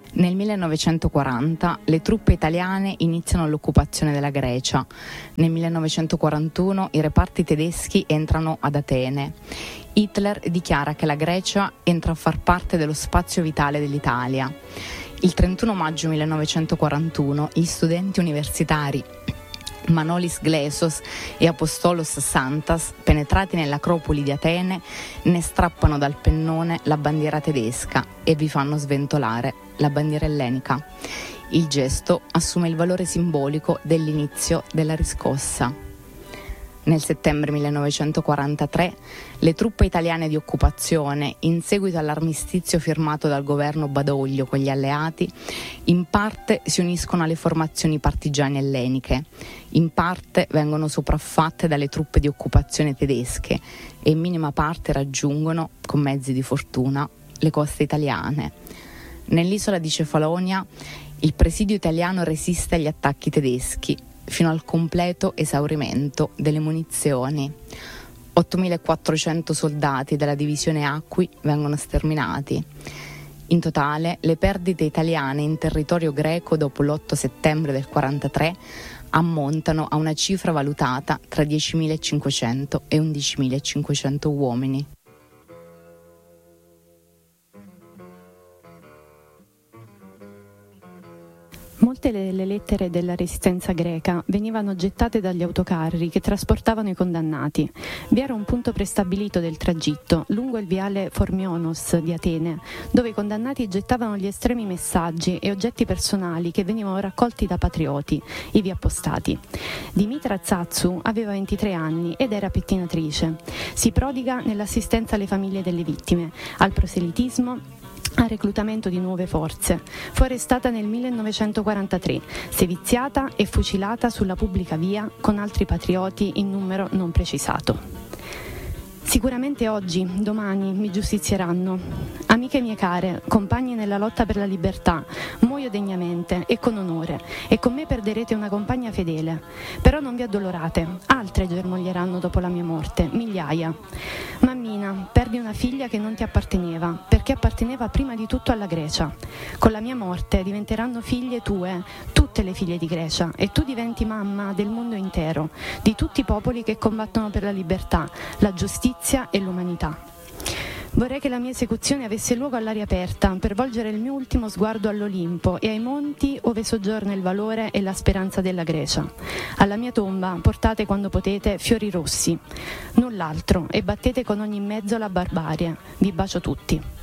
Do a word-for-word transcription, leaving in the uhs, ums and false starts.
Nel millenovecentoquaranta le truppe italiane iniziano l'occupazione della Grecia. Nel millenovecentoquarantuno i reparti tedeschi entrano ad Atene. Hitler dichiara che la Grecia entra a far parte dello spazio vitale dell'Italia. Il trentuno maggio millenovecentoquarantuno gli studenti universitari Manolis Glesos e Apostolos Santas, penetrati nell'acropoli di Atene, ne strappano dal pennone la bandiera tedesca e vi fanno sventolare la bandiera ellenica. Il gesto assume il valore simbolico dell'inizio della riscossa. Nel settembre millenovecentoquarantatré le truppe italiane di occupazione, in seguito all'armistizio firmato dal governo Badoglio con gli alleati, in parte si uniscono alle formazioni partigiane elleniche, in parte vengono sopraffatte dalle truppe di occupazione tedesche e in minima parte raggiungono, con mezzi di fortuna, le coste italiane. Nell'isola di Cefalonia il presidio italiano resiste agli attacchi tedeschi, fino al completo esaurimento delle munizioni. ottomilaquattrocento soldati della divisione Acqui vengono sterminati. In totale, le perdite italiane in territorio greco dopo l'otto settembre del quarantatré ammontano a una cifra valutata tra diecimilacinquecento e undicimilacinquecento uomini. Molte delle lettere della resistenza greca venivano gettate dagli autocarri che trasportavano i condannati. Vi era un punto prestabilito del tragitto, lungo il viale Formionos di Atene, dove i condannati gettavano gli estremi messaggi e oggetti personali che venivano raccolti da patrioti, ivi appostati. Dimitra Tsatsu aveva ventitré anni ed era pettinatrice. Si prodiga nell'assistenza alle famiglie delle vittime, al proselitismo, al reclutamento di nuove forze. Fu arrestata nel millenovecentoquarantatré, seviziata e fucilata sulla pubblica via con altri patrioti in numero non precisato. Sicuramente oggi, domani, mi giustizieranno. Amiche mie care, compagne nella lotta per la libertà, muoio degnamente e con onore, e con me perderete una compagna fedele. Però non vi addolorate, altre germoglieranno dopo la mia morte, migliaia. Mammina, perdi una figlia che non ti apparteneva, perché apparteneva prima di tutto alla Grecia. Con la mia morte diventeranno figlie tue, tutte le figlie di Grecia, e tu diventi mamma del mondo intero, di tutti i popoli che combattono per la libertà, la giustizia e l'umanità. Vorrei che la mia esecuzione avesse luogo all'aria aperta per volgere il mio ultimo sguardo all'Olimpo e ai monti ove soggiorna il valore e la speranza della Grecia. Alla mia tomba portate quando potete fiori rossi, null'altro, e battete con ogni mezzo la barbarie. Vi bacio tutti.